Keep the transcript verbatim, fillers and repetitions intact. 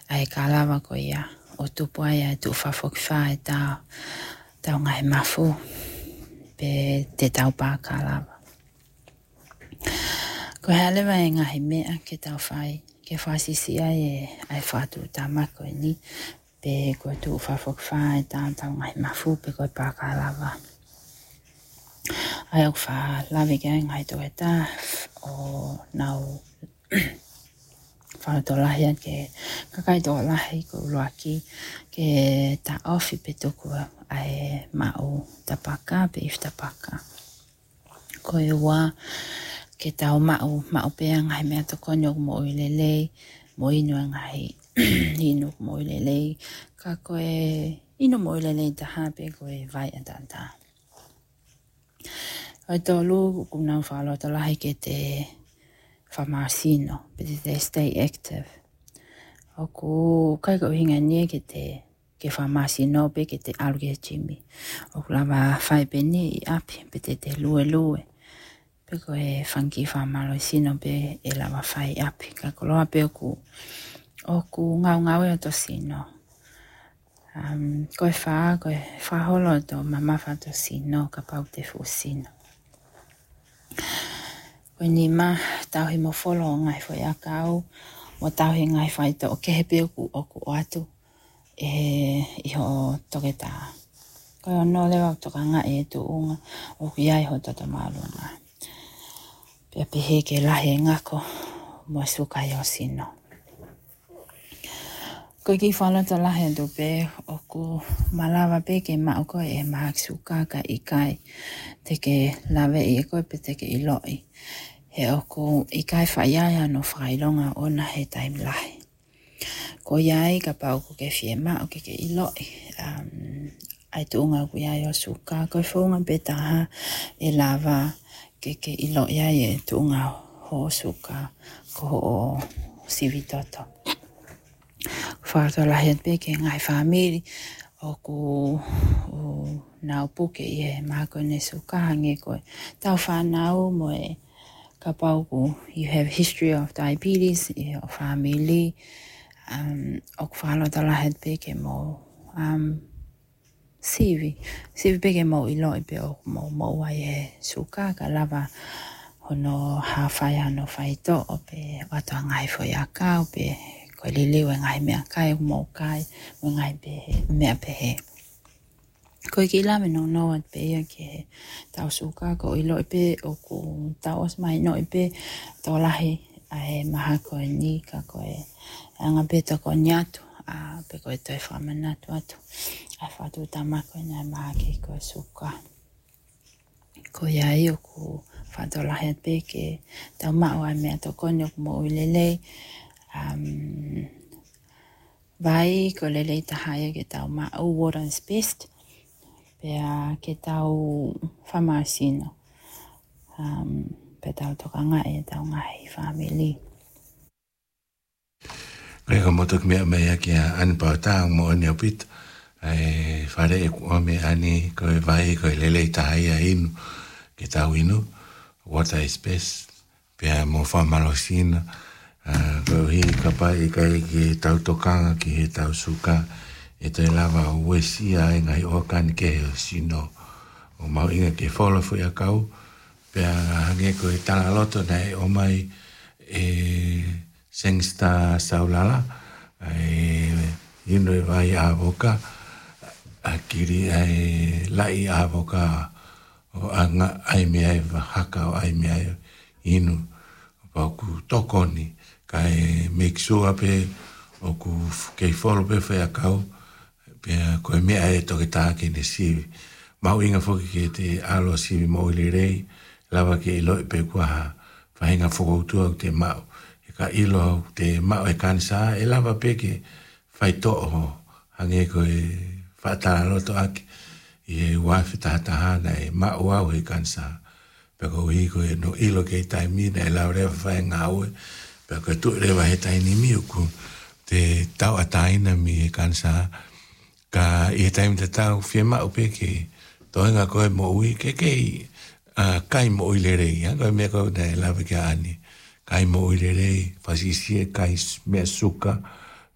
ai kalawa ko ia o tupu ai ai tu whawhokiwha e tau tau ngai mafu pe te tau pā kalawa. Ko halewa e ngahi mea ke tau whai ke whasisi ai e ai whatu tamako e ni pe ko tu whawhokiwha e tau tau ngai mafu pe ko pā kalawa. Ai au wha lawe ke ai ngai to e tā o nau whāto lahi ke kakai tō lahi ko uruaki ke ta ofi pe toku ai mau tapaka pe if tapaka. Ko e wā ke tau mau mau pe ngai mea to konyo mo i lelei mo inu ngai inu mo i lelei ka ko e inu mo i lelei taha pe ko e vai atanta. Ai tolu kuna whalo to lahi ke te whamasino, pe te stay active. Oku kai ko hinga nie ke te ke whamasino pe ke te aluke jimi. Oku lava whai pe ni i api pe te te lue lue. Pe ko e whanki whamalo sino pe e lava whai api. Ka koloa pe oku oku ngau ngau e to sino. Um, ko e wha, ko e whaholo to mama wha to sino ka pau te fu sino. Koe ni ma tau he mo wholo ngai whai a kau, mo tau he ngai whai to o kehepe oku oku o atu e iho toke tā. Koe o no lewa toka ngā e tu unga oku iai ho toto marunga. Pia pihe ke lahi ngako mo suka i o sino. Koe ki whalo to lahi tu pe oku malawa pe ke mao koe e mahak suka ka i kai te ke lawe i koe pe te ke i loi. He oku i kai whaiaya no whailonga ona he taim lahi. Ko iai ka pau ko ke fie mao ke ke i loi. Um, ai tuunga ku iai o suka. Koe whunga pe taha e lava ke ke i loi iai e tuunga ho suka ko o sivi toto. Whārto lahi at pe ke ngai whamiri oku o nau puke i he mako ne suka hange koe. Tau whanau mo e ka pauku, you have history of diabetes, your family, um, ok whalo ta lahi at pe ke mo um, sivi. Sivi pe ke mo i loi pe o mo mo ai he suka ka lava hono hawhai hano whai to o pe watu ngai fo ya kau pe ko liliu e ngai mea kai o mo kai o ngai pe mea pe he. Ko ki la me no no at pe ia ke tau suka ko i loi pe o ku tau os mai no i pe to lahi ai maha ko e ni ka ko e anga pe to ko nyatu a pe ko e toi whamanatu atu ai whatu tamako e nai maha ke ko e suka. Ko iai o ku whatu lahi at pe ke tau mao ai mea to konyo mo i lelei. Um, vai ko lelei tahaya ke tau mao water is best. Pea ke tau whamasino. Um, pe tau toka ngai e tau ngai family. Koe ka motok mea mea ki a anpau tāng mo ane opit. Ai whare e kua me ani koe vai koe lelei tahaya inu ke tau inu. Water is best. Pea mo whamalosina. Uh, koe hi ka pai kai ki tau tokanga ki he tau suka. E te lava uesia e ngai okani ke he sino. O mau inga ke wholo fui a kau. Pea hange ko e tala loto nei o mai e Sengsta Saulala. E ino e vai a voka. A kiri ai lai a voka. O anga ai mea e haka o ai mea inu. Pauku tokoni. Kai make sure pe o ku kei wholo pe whai a kau. Pea koe mea e toke tāke ne sivi. Mau inga whoki ke te alo sivi mo ili rei. Lava ke ilo e pe kua whahinga whakoutua o te mau. E ka ilo au te mau e kansa. E lava pe ke whai to'o hange koe whaatara loto ake. I e wafi tahatahana e mau au e kansa. Pea ko hi koe no ilo ke taimina e lau rewa whai ngā ue. Pea koe tu rewa he taini mi uku. Te tau ataina mi e kansa. Ka i he taimi te tau whia mau pe ke toenga koe mo ui ke kei uh, kai mo ui le rei. Koe mea koe nei lawe ke ani. Kai mo ui le rei, pasisi e kai mea suka.